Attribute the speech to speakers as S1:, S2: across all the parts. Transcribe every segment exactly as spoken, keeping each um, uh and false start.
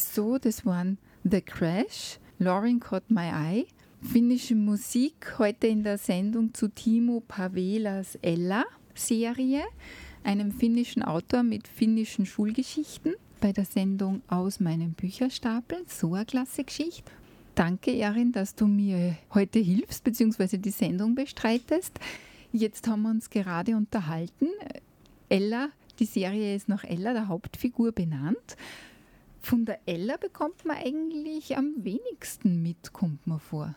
S1: So, das waren The Crash, Lauren Caught My Eye. Finnische Musik heute in der Sendung zu Timo Pavelas Ella-Serie, einem finnischen Autor mit finnischen Schulgeschichten, bei der Sendung Aus meinem Bücherstapel. So eine klasse Geschichte. Danke, Erin, dass du mir heute hilfst bzw. die Sendung bestreitest. Jetzt haben wir uns gerade unterhalten. Ella, die Serie ist nach Ella, der Hauptfigur, benannt. Von der Ella bekommt man eigentlich am wenigsten mit, kommt mir vor.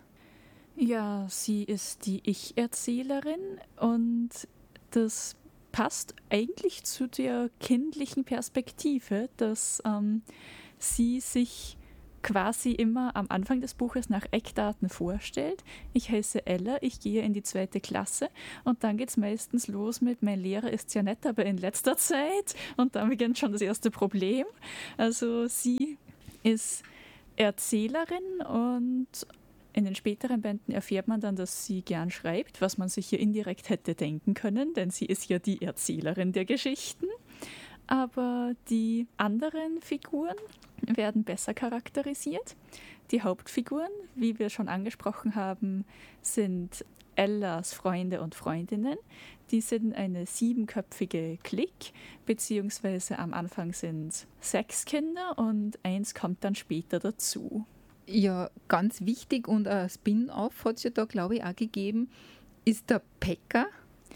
S2: Ja, sie ist die Ich-Erzählerin und das passt eigentlich zu der kindlichen Perspektive, dass ähm, sie sich quasi immer am Anfang des Buches nach Eckdaten vorstellt. Ich heiße Ella, ich gehe in die zweite Klasse und dann geht es meistens los mit, mein Lehrer ist sehr nett, aber in letzter Zeit, und dann beginnt schon das erste Problem. Also sie ist Erzählerin und in den späteren Bänden erfährt man dann, dass sie gern schreibt, was man sich hier indirekt hätte denken können, denn sie ist ja die Erzählerin der Geschichten. Aber die anderen Figuren werden besser charakterisiert. Die Hauptfiguren, wie wir schon angesprochen haben, sind Ellas Freunde und Freundinnen. Die sind eine siebenköpfige Clique, beziehungsweise am Anfang sind es sechs Kinder und eins kommt dann später dazu.
S1: Ja, ganz wichtig und ein Spin-off hat es ja da, glaube ich, auch gegeben, ist der Pekka.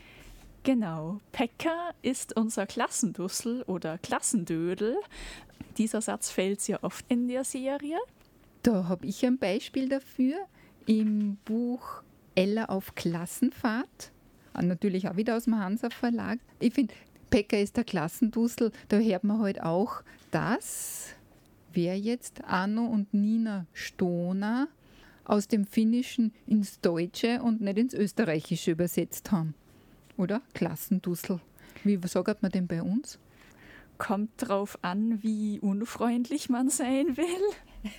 S2: Genau, Pekka ist unser Klassendussel oder Klassendödel. Dieser Satz fällt sehr oft in der Serie.
S1: Da habe ich ein Beispiel dafür im Buch Ella auf Klassenfahrt. Natürlich auch wieder aus dem Hansa Verlag. Ich finde, Pekka ist der Klassendussel. Da hört man halt auch, dass wer jetzt Anno und Nina Stoner aus dem Finnischen ins Deutsche und nicht ins Österreichische übersetzt haben. Oder? Klassendussel. Wie sagt man denn bei uns?
S2: Kommt drauf an, wie unfreundlich man sein will.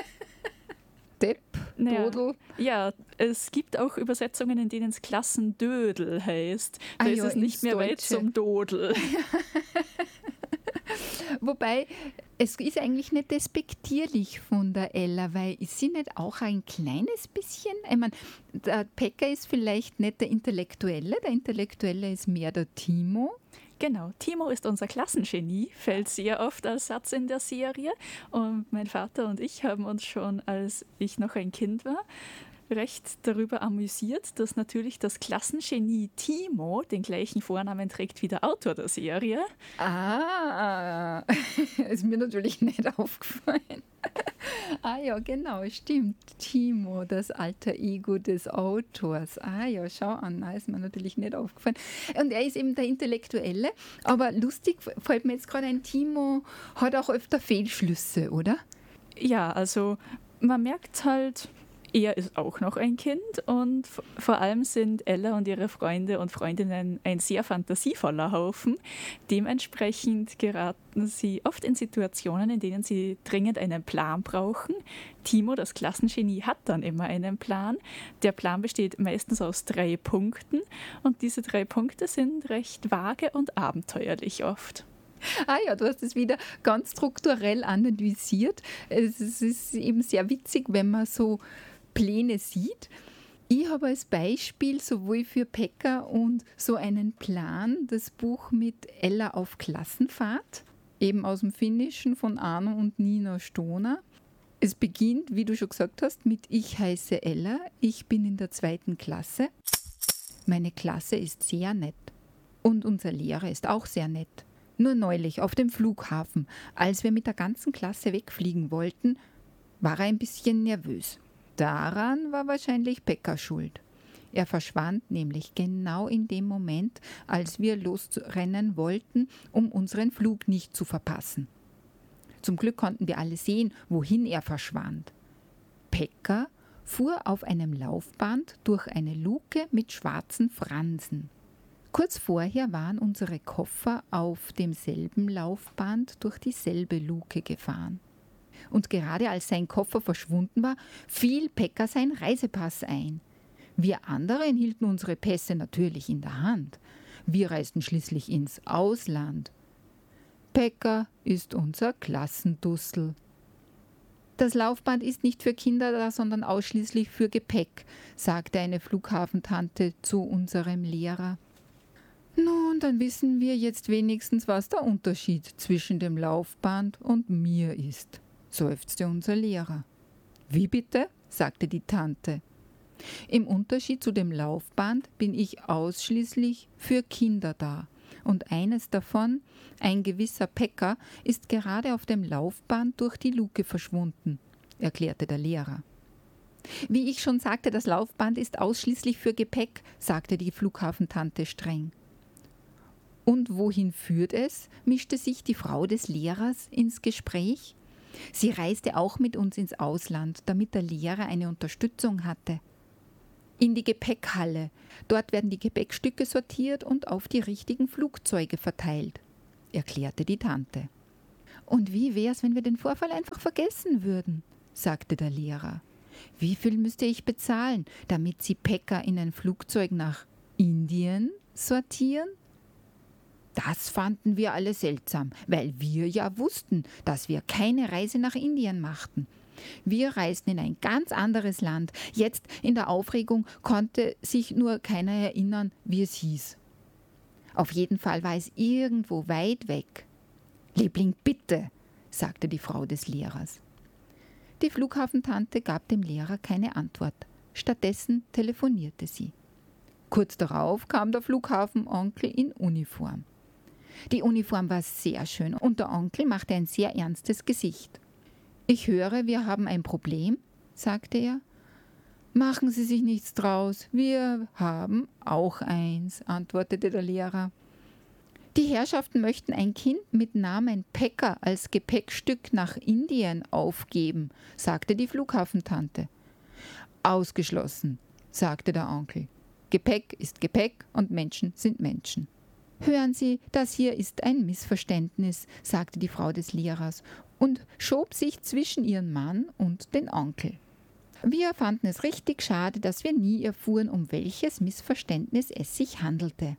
S1: Depp, Dodel.
S2: Ja, ja, es gibt auch Übersetzungen, in denen es Klassendödel heißt. Da
S1: ah,
S2: ist
S1: ja,
S2: es nicht mehr
S1: Deutsche.
S2: weit zum Dodel.
S1: Wobei, es ist eigentlich nicht despektierlich von der Ella, weil ist sie nicht auch ein kleines bisschen, ich meine, der Pekka ist vielleicht nicht der Intellektuelle, der Intellektuelle ist mehr der Timo.
S2: Genau, Timo ist unser Klassengenie, fällt sehr oft als Satz in der Serie. Und mein Vater und ich haben uns schon, als ich noch ein Kind war, recht darüber amüsiert, dass natürlich das Klassengenie Timo den gleichen Vornamen trägt wie der Autor der Serie.
S1: Ah, ist mir natürlich nicht aufgefallen. Ah ja, genau, stimmt. Timo, das alter Ego des Autors. Ah ja, schau an, na, ist mir natürlich nicht aufgefallen. Und er ist eben der Intellektuelle, aber lustig fällt mir jetzt gerade ein, Timo hat auch öfter Fehlschlüsse, oder?
S2: Ja, also man merkt halt, er ist auch noch ein Kind und v- vor allem sind Ella und ihre Freunde und Freundinnen ein sehr fantasievoller Haufen. Dementsprechend geraten sie oft in Situationen, in denen sie dringend einen Plan brauchen. Timo, das Klassengenie, hat dann immer einen Plan. Der Plan besteht meistens aus drei Punkten und diese drei Punkte sind recht vage und abenteuerlich oft.
S1: Ah ja, du hast es wieder ganz strukturell analysiert. Es ist eben sehr witzig, wenn man so Pläne sieht. Ich habe als Beispiel sowohl für Pekka und so einen Plan das Buch mit Ella auf Klassenfahrt, eben aus dem Finnischen von Arno und Nina Stoner. Es beginnt, wie du schon gesagt hast, mit Ich heiße Ella, ich bin in der zweiten Klasse. Meine Klasse ist sehr nett und unser Lehrer ist auch sehr nett. Nur neulich auf dem Flughafen, als wir mit der ganzen Klasse wegfliegen wollten, war er ein bisschen nervös. Daran war wahrscheinlich Pekka schuld. Er verschwand nämlich genau in dem Moment, als wir losrennen wollten, um unseren Flug nicht zu verpassen. Zum Glück konnten wir alle sehen, wohin er verschwand. Pekka fuhr auf einem Laufband durch eine Luke mit schwarzen Fransen. Kurz vorher waren unsere Koffer auf demselben Laufband durch dieselbe Luke gefahren. Und gerade als sein Koffer verschwunden war, fiel Pekka sein Reisepass ein. Wir anderen hielten unsere Pässe natürlich in der Hand. Wir reisten schließlich ins Ausland. Pekka ist unser Klassendussel. Das Laufband ist nicht für Kinder da, sondern ausschließlich für Gepäck, sagte eine Flughafentante zu unserem Lehrer. Nun, dann wissen wir jetzt wenigstens, was der Unterschied zwischen dem Laufband und mir ist, seufzte unser Lehrer. Wie bitte? Sagte die Tante. Im Unterschied zu dem Laufband bin ich ausschließlich für Kinder da. Und eines davon, ein gewisser Päcker, ist gerade auf dem Laufband durch die Luke verschwunden, erklärte der Lehrer. Wie ich schon sagte, das Laufband ist ausschließlich für Gepäck, sagte die Flughafentante streng. Und wohin führt es? Mischte sich die Frau des Lehrers ins Gespräch. Sie reiste auch mit uns ins Ausland, damit der Lehrer eine Unterstützung hatte. In die Gepäckhalle. Dort werden die Gepäckstücke sortiert und auf die richtigen Flugzeuge verteilt, erklärte die Tante. Und wie wär's, wenn wir den Vorfall einfach vergessen würden, sagte der Lehrer. Wie viel müsste ich bezahlen, damit Sie Päcker in ein Flugzeug nach Indien sortieren? Das fanden wir alle seltsam, weil wir ja wussten, dass wir keine Reise nach Indien machten. Wir reisten in ein ganz anderes Land. Jetzt in der Aufregung konnte sich nur keiner erinnern, wie es hieß. Auf jeden Fall war es irgendwo weit weg. »Liebling, bitte«, sagte die Frau des Lehrers. Die Flughafentante gab dem Lehrer keine Antwort. Stattdessen telefonierte sie. Kurz darauf kam der Flughafenonkel in Uniform. Die Uniform war sehr schön und der Onkel machte ein sehr ernstes Gesicht. »Ich höre, wir haben ein Problem«, sagte er. »Machen Sie sich nichts draus, wir haben auch eins«, antwortete der Lehrer. »Die Herrschaften möchten ein Kind mit Namen Päcker als Gepäckstück nach Indien aufgeben«, sagte die Flughafentante. »Ausgeschlossen«, sagte der Onkel. »Gepäck ist Gepäck und Menschen sind Menschen.« »Hören Sie, das hier ist ein Missverständnis«, sagte die Frau des Lehrers und schob sich zwischen ihren Mann und den Onkel. Wir fanden es richtig schade, dass wir nie erfuhren, um welches Missverständnis es sich handelte.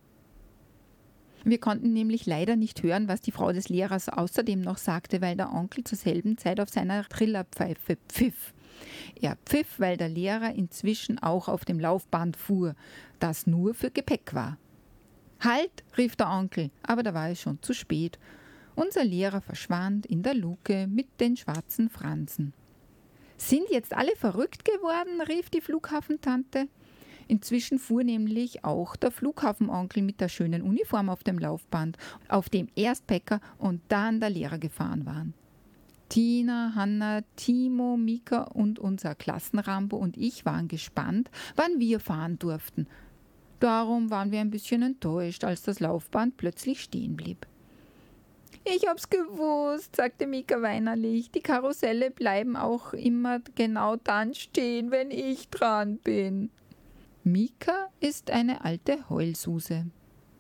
S1: Wir konnten nämlich leider nicht hören, was die Frau des Lehrers außerdem noch sagte, weil der Onkel zur selben Zeit auf seiner Trillerpfeife pfiff. Er pfiff, weil der Lehrer inzwischen auch auf dem Laufband fuhr, das nur für Gepäck war. »Halt«, rief der Onkel, aber da war es schon zu spät. Unser Lehrer verschwand in der Luke mit den schwarzen Fransen. »Sind jetzt alle verrückt geworden?«, rief die Flughafentante. Inzwischen fuhr nämlich auch der Flughafenonkel mit der schönen Uniform auf dem Laufband, auf dem erst Päcker und dann der Lehrer gefahren waren. Tina, Hanna, Timo, Mika und unser Klassenrambo und ich waren gespannt, wann wir fahren durften. Darum waren wir ein bisschen enttäuscht, als das Laufband plötzlich stehen blieb. »Ich hab's gewusst«, sagte Mika weinerlich. »Die Karusselle bleiben auch immer genau dann stehen, wenn ich dran bin.« Mika ist eine alte Heulsuse.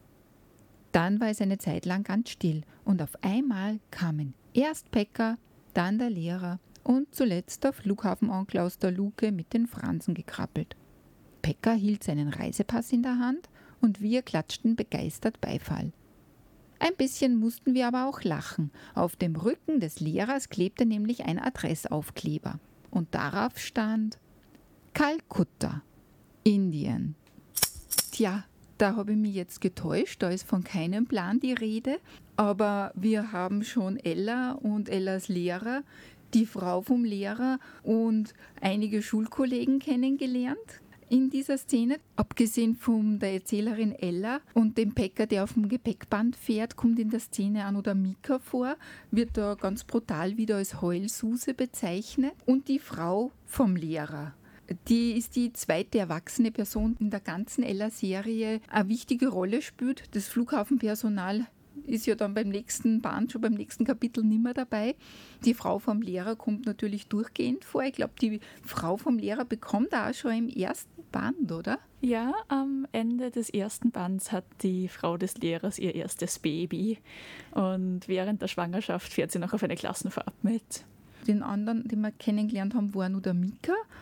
S1: Dann war es eine Zeit lang ganz still und auf einmal kamen erst Päcker, dann der Lehrer und zuletzt der Flughafenonkel aus der Luke mit den Fransen gekrabbelt. Päcker hielt seinen Reisepass in der Hand und wir klatschten begeistert Beifall. Ein bisschen mussten wir aber auch lachen. Auf dem Rücken des Lehrers klebte nämlich ein Adressaufkleber und darauf stand Kalkutta, Indien. Tja, da habe ich mich jetzt getäuscht, da ist von keinem Plan die Rede, aber wir haben schon Ella und Ellas Lehrer, die Frau vom Lehrer und einige Schulkollegen kennengelernt in dieser Szene. Abgesehen von der Erzählerin Ella und dem Päcker, der auf dem Gepäckband fährt, kommt in der Szene auch noch der Mika vor, wird da ganz brutal wieder als Heulsuse bezeichnet. Und die Frau vom Lehrer, die ist die zweite erwachsene Person in der ganzen Ella-Serie, eine wichtige Rolle spielt. Das Flughafenpersonal ist ja dann beim nächsten Band, schon beim nächsten Kapitel nicht mehr dabei. Die Frau vom Lehrer kommt natürlich durchgehend vor. Ich glaube, die Frau vom Lehrer bekommt auch schon im ersten Band, oder?
S2: Ja, am Ende des ersten Bands hat die Frau des Lehrers ihr erstes Baby und während der Schwangerschaft fährt sie noch auf eine Klassenfahrt mit.
S1: Den anderen, den wir kennengelernt haben, war nur der Mika.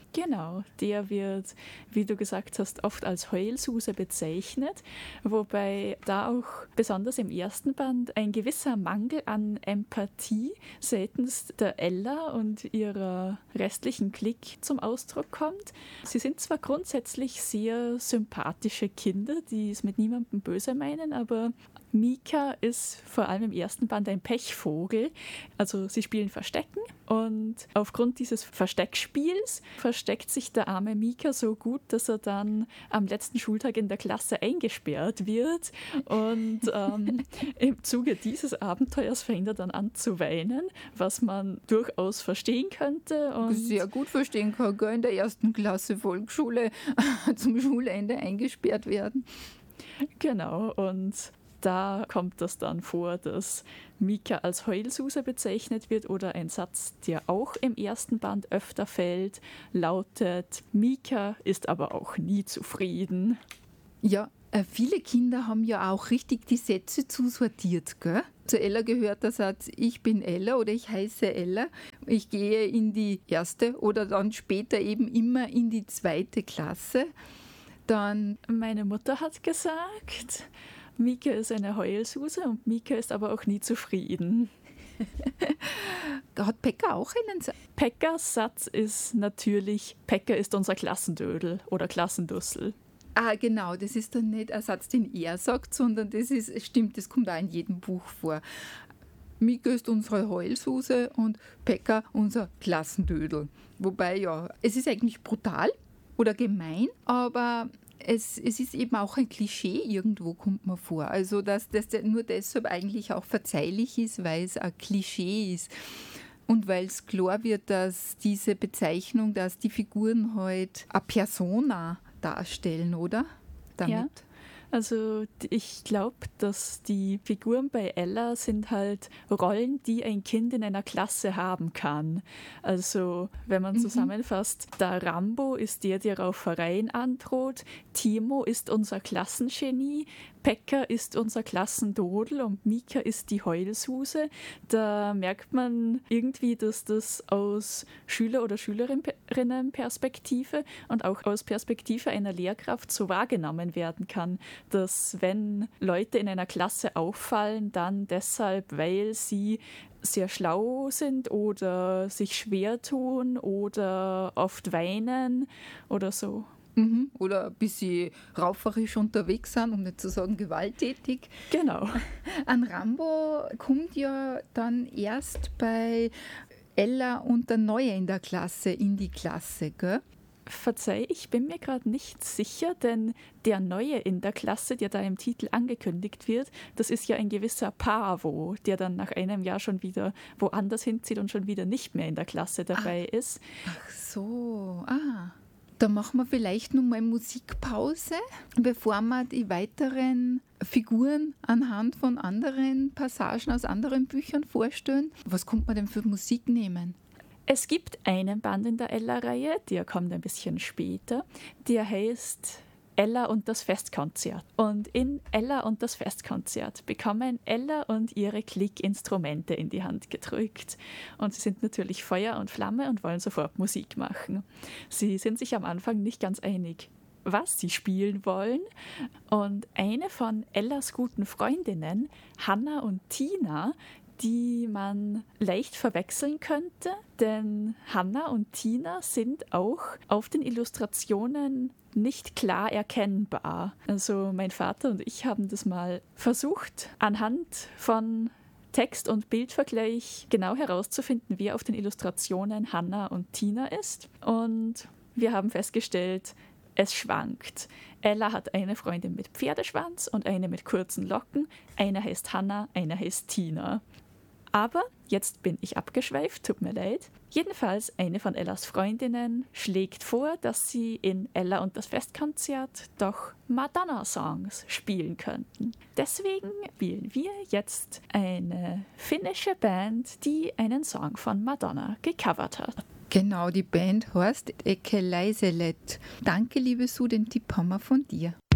S2: Genau, der wird, wie du gesagt hast, oft als Heulsuse bezeichnet, wobei da auch besonders im ersten Band ein gewisser Mangel an Empathie seitens der Ella und ihrer restlichen Clique zum Ausdruck kommt. Sie sind zwar grundsätzlich sehr sympathische Kinder, die es mit niemandem böse meinen, aber Mika ist vor allem im ersten Band ein Pechvogel. Also sie spielen Verstecken und aufgrund dieses Versteckspiels versteckt sich der arme Mika so gut, dass er dann am letzten Schultag in der Klasse eingesperrt wird und ähm, im Zuge dieses Abenteuers fängt er dann an zu weinen, was man durchaus verstehen könnte. Und
S1: sehr gut verstehen kann, gell, in der ersten Klasse Volksschule zum Schulende eingesperrt werden.
S2: Genau, und da kommt das dann vor, dass Mika als Heulsuse bezeichnet wird oder ein Satz, der auch im ersten Band öfter fällt, lautet: Mika ist aber auch nie zufrieden.
S1: Ja, äh, viele Kinder haben ja auch richtig die Sätze zusortiert, gell? Zu Ella gehört der Satz, ich bin Ella oder ich heiße Ella. Ich gehe in die erste oder dann später eben immer in die zweite Klasse. Dann
S2: meine Mutter hat gesagt, Mika ist eine Heulsuse und Mika ist aber auch nie zufrieden.
S1: Hat Pekka auch einen Satz?
S2: Pekkas Satz ist natürlich, Pekka ist unser Klassendödel oder Klassendussel.
S1: Ah, genau, das ist dann nicht ein Satz, den er sagt, sondern das ist, stimmt, das kommt auch in jedem Buch vor. Mika ist unsere Heulsuse und Pekka unser Klassendödel. Wobei, ja, es ist eigentlich brutal oder gemein, aber Es, es ist eben auch ein Klischee irgendwo, kommt mir vor. Also, dass das nur deshalb eigentlich auch verzeihlich ist, weil es ein Klischee ist. Und weil es klar wird, dass diese Bezeichnung, dass die Figuren halt eine Persona darstellen, oder? Damit.
S2: Ja. Also ich glaube, dass die Figuren bei Ella sind halt Rollen, die ein Kind in einer Klasse haben kann. Also wenn man zusammenfasst, der Rambo ist der, der Raufereien androht, Timo ist unser Klassengenie, Pekka ist unser Klassendodel und Mika ist die Heulsuse. Da merkt man irgendwie, dass das aus Schüler- oder Schülerinnenperspektive und auch aus Perspektive einer Lehrkraft so wahrgenommen werden kann, dass wenn Leute in einer Klasse auffallen, dann deshalb, weil sie sehr schlau sind oder sich schwer tun oder oft weinen oder so.
S1: Mhm. Oder ein bisschen rauferisch unterwegs sind, um nicht zu sagen gewalttätig.
S2: Genau.
S1: An Rambo kommt ja dann erst bei Ella und der Neue in der Klasse in die Klasse, gell?
S2: Verzeih, ich bin mir gerade nicht sicher, denn der Neue in der Klasse, der da im Titel angekündigt wird, das ist ja ein gewisser Paavo, der dann nach einem Jahr schon wieder woanders hinzieht und schon wieder nicht mehr in der Klasse dabei
S1: ach,
S2: ist.
S1: Ach so, ah. Da machen wir vielleicht noch mal Musikpause, bevor wir die weiteren Figuren anhand von anderen Passagen aus anderen Büchern vorstellen. Was kommt man denn für Musik nehmen?
S2: Es gibt einen Band in der Ella-Reihe, der kommt ein bisschen später, der heißt Ella und das Festkonzert. Und in Ella und das Festkonzert bekommen Ella und ihre Clique Instrumente in die Hand gedrückt. Und sie sind natürlich Feuer und Flamme und wollen sofort Musik machen. Sie sind sich am Anfang nicht ganz einig, was sie spielen wollen. Und eine von Ellas guten Freundinnen, Hannah und Tina, die man leicht verwechseln könnte, denn Hannah und Tina sind auch auf den Illustrationen nicht klar erkennbar. Also mein Vater und ich haben das mal versucht, anhand von Text- und Bildvergleich genau herauszufinden, wer auf den Illustrationen Hannah und Tina ist. Und wir haben festgestellt, es schwankt. Ella hat eine Freundin mit Pferdeschwanz und eine mit kurzen Locken. Eine heißt Hannah, eine heißt Tina. Aber jetzt bin ich abgeschweift, tut mir leid. Jedenfalls, eine von Ellas Freundinnen schlägt vor, dass sie in Ella und das Festkonzert doch Madonna-Songs spielen könnten. Deswegen spielen wir jetzt eine finnische Band, die einen Song von Madonna gecovert hat.
S1: Genau, die Band heißt Ekeläiselet. Danke, liebe Sue, den Tipp haben wir von dir.